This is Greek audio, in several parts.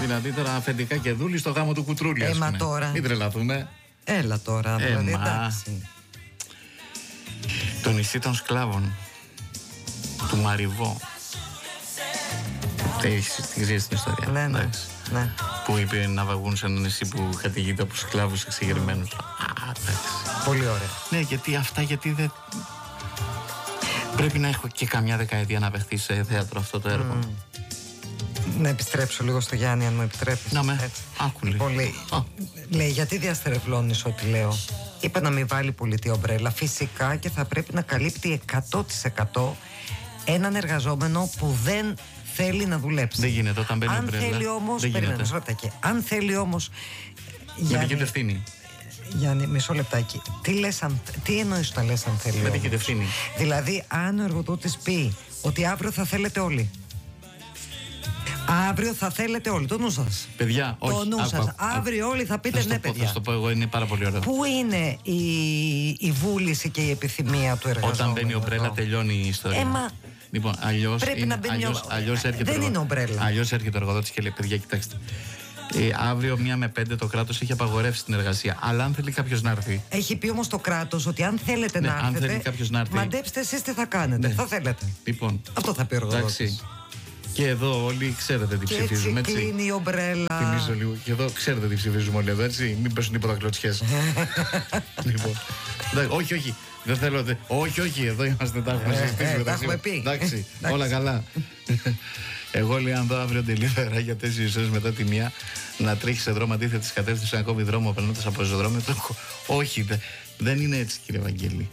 Δηλαδή τώρα αφεντικά και δούλη στο γάμο του Κουτρούλη. Μα τώρα. Μην τρελαθούμε. Έλα τώρα, δηλαδή εντάξει. Το νησί των σκλάβων του Μαριβό. Τη ξέρεις την ιστορία. Ναι. Που είπε να βαγούν σε ένα νησί που κατηγείται από σκλάβους εξεγερμένους. Πολύ ωραία. Ναι, γιατί δεν. Πρέπει να έχω και καμιά δεκαετία να παιχθεί σε θέατρο αυτό το έργο. Να επιστρέψω λίγο στο Γιάννη, αν μου επιτρέπεις. Να με, άκου λίγο. Λέει, γιατί διαστερευλώνεις ό,τι λέω. Είπε να μην βάλει πολιτή ομπρέλα. Φυσικά και θα πρέπει να καλύπτει 100% έναν εργαζόμενο που δεν θέλει να δουλέψει. Δεν γίνεται όταν μπαίνει ομπρέλα. Αν θέλει όμως, αν θέλει όμως. Medική ευθύνη. Γιάννη, μισό λεπτάκι. Τι εννοείς όταν λες αν θέλει? Medική ευθύνη. Δηλαδή, αν ο εργοδότης πει ότι αύριο θα θέλετε όλοι. Αύριο θα θέλετε όλοι, το νου σας. Παιδιά, όχι. Το νου σας. Αύριο όλοι θα πείτε ναι, παιδιά. Θα το πω εγώ, είναι πάρα πολύ ωραίο. Πού είναι η βούληση και η επιθυμία του εργαζόμενου? Όταν μπαίνει η ομπρέλα, τελειώνει η ιστορία. Λοιπόν, αλλιώς έρχεται ο εργοδότης και λέει: παιδιά, κοιτάξτε. Αύριο 1 με 5 το κράτος έχει απαγορεύσει την εργασία. Αλλά αν θέλει κάποιος να έρθει. Έχει πει όμως το κράτος ότι αν θέλετε να έρθετε. Αν θέλει κάποιος να έρθει. Μαντέψτε εσείς τι θα κάνετε. Θα θέλετε. Λοιπόν. Αυτό θα πει ο εργοδότης. Και εδώ όλοι ξέρετε τι ψηφίζουμε. Έτσι κλείνει η ομπρέλα. Θυμίζω λίγο. Και εδώ ξέρετε τι ψηφίζουμε όλοι εδώ, έτσι. Μην πέσουν τίποτα κλωτσιές. Λοιπόν. Όχι. Δεν θέλω. Όχι, εδώ είμαστε. Τα έχουμε συζητήσει. Τα έχουμε πει. Εντάξει, όλα καλά. Εγώ λέω αν δω αύριο delivery για 4 ώρες μετά τη 1 να τρέχει σε δρόμο αντίθετη κατεύθυνση, να κόβει δρόμο περνώντας από πεζοδρόμιο. Όχι, δεν είναι έτσι, κύριε Βαγγέλη.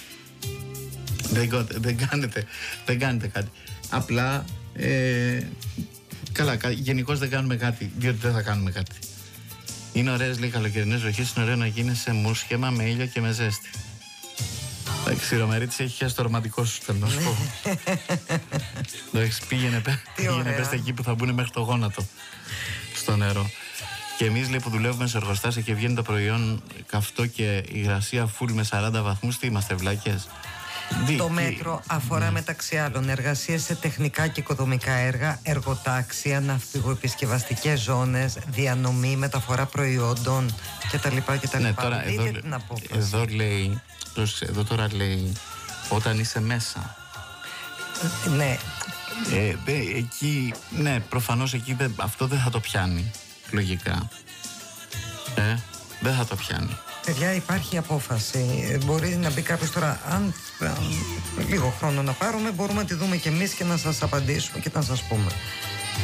Δεν κάνετε κάτι. Απλά. Καλά, γενικώς δεν κάνουμε κάτι, διότι δεν θα κάνουμε κάτι. Είναι ωραίες, λέει, καλοκαιρινές βροχές. Είναι ωραίο να γίνεσαι μουσχέμα με ήλιο και με ζέστη. Εντάξει, η Ρωμερίτης έχει χάσει το ρομαντικό σου, θέλω να σου πω. Εντάξει, πήγαινε πες εκεί που θα μπουν μέχρι το γόνατο στο νερό. Και εμείς, λέει, που δουλεύουμε σε εργοστάσια και βγαίνει το προϊόν καυτό και υγρασία φουλ με 40 βαθμούς, τι είμαστε, βλάκες? Το μέτρο αφορά μεταξύ άλλων εργασίες σε τεχνικά και οικοδομικά έργα, εργοτάξια, ναυπηγοεπισκευαστικές ζώνες, διανομή, μεταφορά προϊόντων κτλ. Ναι, τώρα εδώ τώρα λέει όταν είσαι μέσα. Ναι. Εκεί, ναι, προφανώς εκεί αυτό δεν θα το πιάνει λογικά. Δεν θα το πιάνει. Παιδιά, υπάρχει απόφαση. Μπορεί να μπει κάποιος τώρα. Αν λίγο χρόνο να πάρουμε, μπορούμε να τη δούμε κι εμείς και να σας απαντήσουμε και να σας πούμε.